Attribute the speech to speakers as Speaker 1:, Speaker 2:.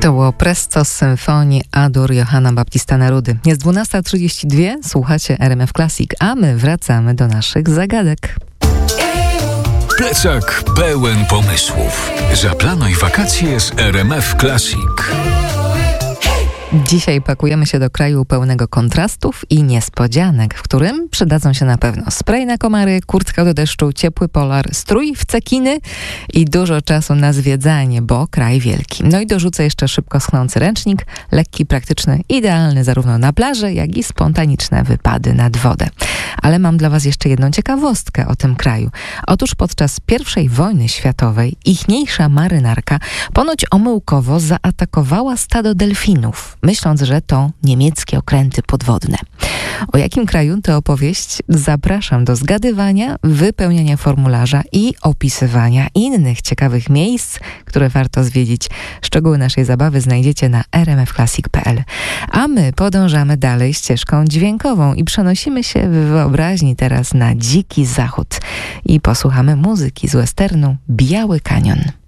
Speaker 1: To było Presto z symfonii Adur Johanna Baptista Nerudy. Jest 12:32, słuchacie RMF Classic, a my wracamy do naszych zagadek.
Speaker 2: Plecak pełen pomysłów. Zaplanuj wakacje z RMF Classic.
Speaker 1: Dzisiaj pakujemy się do kraju pełnego kontrastów i niespodzianek, w którym przydadzą się na pewno spray na komary, kurtka do deszczu, ciepły polar, strój w cekiny i dużo czasu na zwiedzanie, bo kraj wielki. No i dorzucę jeszcze szybko schnący ręcznik, lekki, praktyczny, idealny zarówno na plaży, jak i spontaniczne wypady nad wodę. Ale mam dla Was jeszcze jedną ciekawostkę o tym kraju. Otóż podczas I wojny światowej ichniejsza marynarka ponoć omyłkowo zaatakowała stado delfinów, myśląc, że to niemieckie okręty podwodne. O jakim kraju to opowieść? Zapraszam do zgadywania, wypełniania formularza i opisywania innych ciekawych miejsc, które warto zwiedzić. Szczegóły naszej zabawy znajdziecie na rmfclassic.pl. A my podążamy dalej ścieżką dźwiękową i przenosimy się w wyobraźni teraz na dziki zachód i posłuchamy muzyki z westernu Biały Kanion.